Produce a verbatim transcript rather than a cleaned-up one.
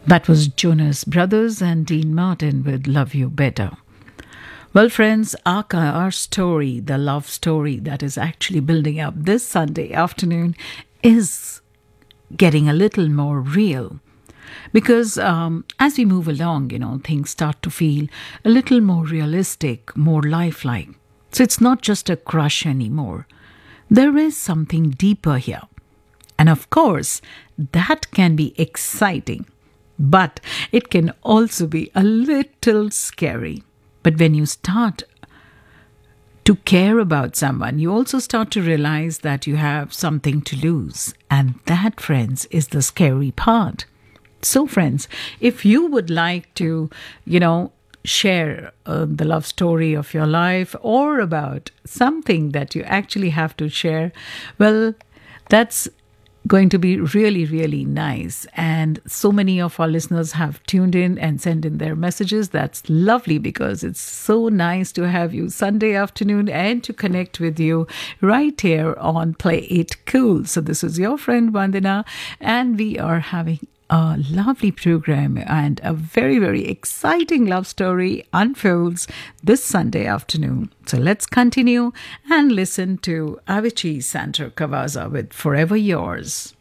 That was Jonas Brothers and Dean Martin with Love You Better. Well, friends, our, our story, the love story that is actually building up this Sunday afternoon, is getting a little more real. Because um, as we move along, you know, things start to feel a little more realistic, more lifelike. So it's not just a crush anymore. There is something deeper here. And of course, that can be exciting. But it can also be a little scary. But when you start to care about someone, you also start to realize that you have something to lose. And that, friends, is the scary part. So, friends, if you would like to, you know, share uh, the love story of your life or about something that you actually have to share, well, that's going to be really, really nice. And so many of our listeners have tuned in and sent in their messages. That's lovely because it's so nice to have you Sunday afternoon and to connect with you right here on Play It Cool. So this is your friend Vandana, and we are having a lovely program, and a very, very exciting love story unfolds this Sunday afternoon. So let's continue and listen to Avicii Sandro Cavazza with Forever Yours.